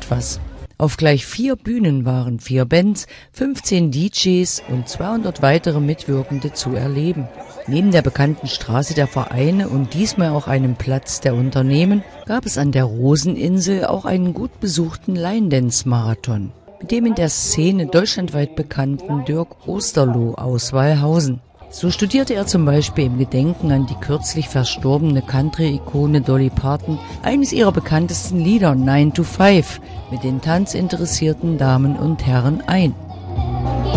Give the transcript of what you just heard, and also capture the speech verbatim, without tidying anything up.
etwas. Auf gleich vier Bühnen waren vier Bands, fünfzehn D Js und zweihundert weitere Mitwirkende zu erleben. Neben der bekannten Straße der Vereine und diesmal auch einem Platz der Unternehmen gab es an der Roseninsel auch einen gut besuchten Line-Dance-Marathon mit dem in der Szene deutschlandweit bekannten Dirk Osterloh aus Wallhausen. So studierte er zum Beispiel im Gedenken an die kürzlich verstorbene Country-Ikone Dolly Parton eines ihrer bekanntesten Lieder, nine to five, mit den tanzinteressierten Damen und Herren ein.